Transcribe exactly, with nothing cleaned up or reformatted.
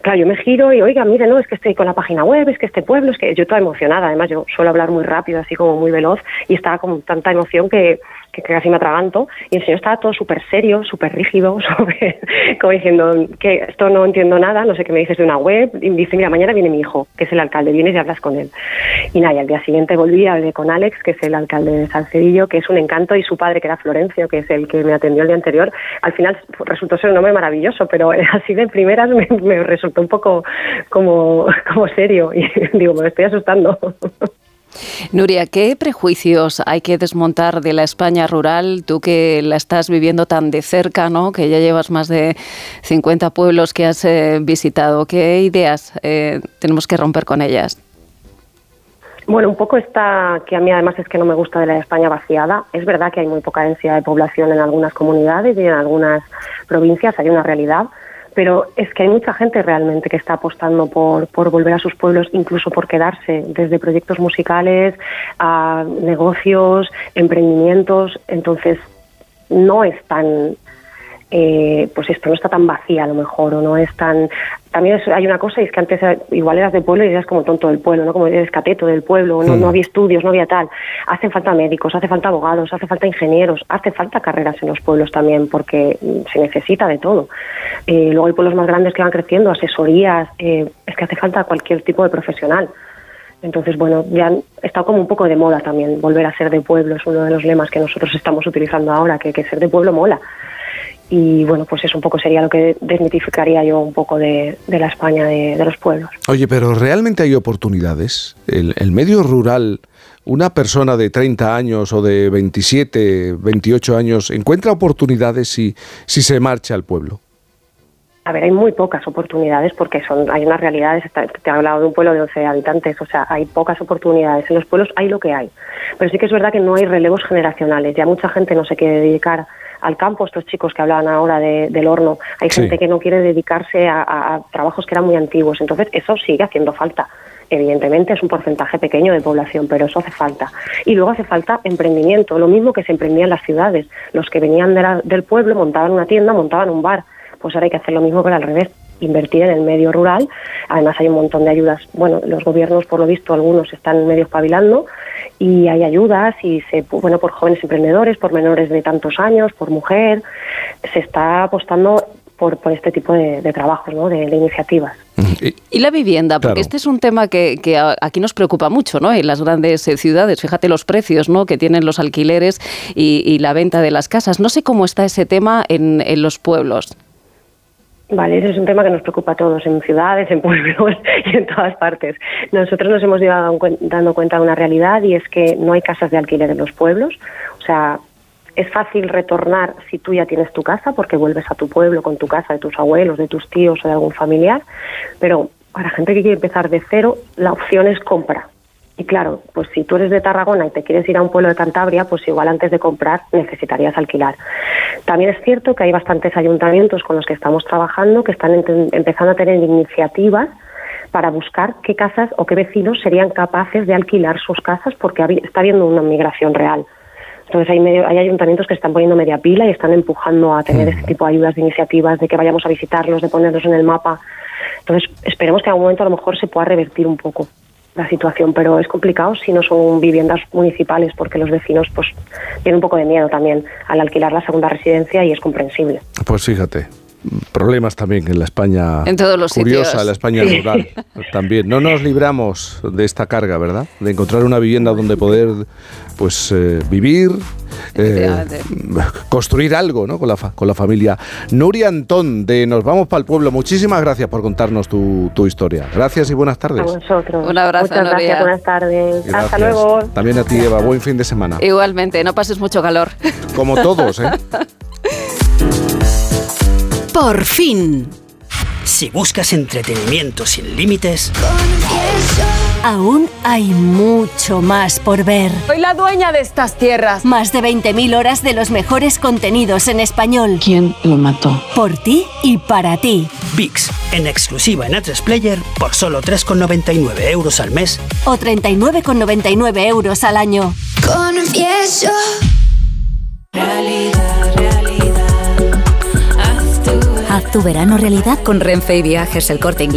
claro, yo me giro y, oiga, mire, no, es que estoy con la página web, es que este pueblo, es que yo toda emocionada, además yo suelo hablar muy rápido, así como muy veloz, y estaba con tanta emoción que, que casi me atraganto, y el señor estaba todo súper serio, súper rígido, súper, como diciendo que esto no entiendo nada, no sé qué me dices de una web, y dice, mira, mañana viene mi hijo, que es el alcalde, vienes y hablas con él. Y nada, y al día siguiente volví, hablé con Alex, que es el alcalde de Salcedillo, que es un encanto, y su padre, que era Florencio, que es el que me atendió el día anterior, al final resultó ser un hombre maravilloso, pero así de primeras me, me resultó un poco como, como serio, y digo, me estoy asustando. Nuria, ¿qué prejuicios hay que desmontar de la España rural? Tú que la estás viviendo tan de cerca, ¿no? Que ya llevas más de cincuenta pueblos que has eh, visitado. ¿Qué ideas eh, tenemos que romper con ellas? Bueno, un poco esta, que a mí además es que no me gusta de la España vaciada. Es verdad que hay muy poca densidad de población en algunas comunidades y en algunas provincias, hay una realidad, pero es que hay mucha gente realmente que está apostando por, por volver a sus pueblos, incluso por quedarse, desde proyectos musicales a negocios, emprendimientos. Entonces, no es tan, eh, pues esto no está tan vacía a lo mejor, o no es tan... También es, hay una cosa, y es que antes igual eras de pueblo y eras como tonto del pueblo, ¿no? Como eres cateto del pueblo, no, mm. no había estudios, no había tal. Hacen falta médicos, hace falta abogados, hace falta ingenieros, hace falta carreras en los pueblos también, porque se necesita de todo. Eh, luego hay pueblos más grandes que van creciendo, asesorías, eh, es que hace falta cualquier tipo de profesional. Entonces, bueno, ya está como un poco de moda también volver a ser de pueblo, es uno de los lemas que nosotros estamos utilizando ahora, que, que ser de pueblo mola. Y bueno, pues eso un poco sería lo que desmitificaría yo un poco de, de la España de, de los pueblos. Oye, pero ¿realmente hay oportunidades? El, el medio rural, una persona de treinta años o de veintisiete, veintiocho años, ¿encuentra oportunidades si, si se marcha al pueblo? A ver, hay muy pocas oportunidades porque son hay unas realidades, te he hablado de un pueblo de once habitantes, o sea, hay pocas oportunidades. En los pueblos hay lo que hay, pero sí que es verdad que no hay relevos generacionales, ya mucha gente no se quiere dedicar al campo, estos chicos que hablaban ahora de, del horno, hay sí. gente que no quiere dedicarse a, a, a trabajos que eran muy antiguos, entonces eso sigue haciendo falta. Evidentemente es un porcentaje pequeño de población, pero eso hace falta. Y luego hace falta emprendimiento, lo mismo que se emprendía en las ciudades. Los que venían de la, del pueblo montaban una tienda, montaban un bar. Pues ahora hay que hacer lo mismo, pero al revés, invertir en el medio rural. Además hay un montón de ayudas. Bueno, los gobiernos, por lo visto, algunos están medio espabilando y hay ayudas y se, bueno, por jóvenes emprendedores, por menores de tantos años, por mujer, se está apostando por, por este tipo de, de trabajos, ¿no? de, de iniciativas. Y la vivienda, porque claro. este es un tema que, que aquí nos preocupa mucho, ¿no? En las grandes ciudades, fíjate los precios, ¿no? que tienen los alquileres y, y la venta de las casas. No sé cómo está ese tema en, en los pueblos. Vale, ese es un tema que nos preocupa a todos, en ciudades, en pueblos y en todas partes. Nosotros nos hemos ido dando cuenta de una realidad y es que no hay casas de alquiler en los pueblos. O sea, es fácil retornar si tú ya tienes tu casa porque vuelves a tu pueblo con tu casa de tus abuelos, de tus tíos o de algún familiar, pero para gente que quiere empezar de cero, la opción es compra. Y claro, pues si tú eres de Tarragona y te quieres ir a un pueblo de Cantabria, pues igual antes de comprar necesitarías alquilar. También es cierto que hay bastantes ayuntamientos con los que estamos trabajando que están ent- empezando a tener iniciativas para buscar qué casas o qué vecinos serían capaces de alquilar sus casas porque hab- está habiendo una migración real. Entonces hay, medio, hay ayuntamientos que están poniendo media pila y están empujando a tener este tipo de ayudas, de iniciativas, de que vayamos a visitarlos, de ponerlos en el mapa. Entonces esperemos que en algún momento a lo mejor se pueda revertir un poco la situación, pero es complicado si no son viviendas municipales porque los vecinos pues tienen un poco de miedo también al alquilar la segunda residencia y es comprensible. Pues fíjate, problemas también en la España en todos los curiosa, sitios. En la España sí. rural también. No nos libramos de esta carga, ¿verdad? De encontrar una vivienda donde poder pues eh, vivir, eh, construir algo, ¿no? con la fa- con la familia. Nuria Antón, de Nos Vamos Pa'l Pueblo, muchísimas gracias por contarnos tu, tu historia. Gracias y buenas tardes. A vosotros. Un abrazo, Muchas Nuria. gracias, buenas tardes. Gracias. Hasta luego. También a ti, Eva, buen fin de semana. Igualmente, no pases mucho calor. Como todos, ¿eh? Por fin. Si buscas entretenimiento sin límites, aún hay mucho más por ver. Soy la dueña de estas tierras. Más de veinte mil horas de los mejores contenidos en español. ¿Quién lo mató? Por ti y para ti. VIX, en exclusiva en A tres Player por solo tres con noventa y nueve euros al mes. O treinta y nueve con noventa y nueve euros al año. Confieso. Realidad, realidad. Haz tu, Haz tu verano realidad con Renfe y Viajes El Corte Inglés.